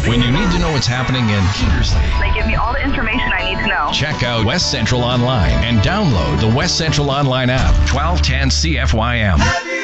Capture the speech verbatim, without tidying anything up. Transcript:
When you need to know what's happening in Kearsley, They give me all the information I need to know. check out West Central Online and download the West Central Online app. twelve ten C F Y M.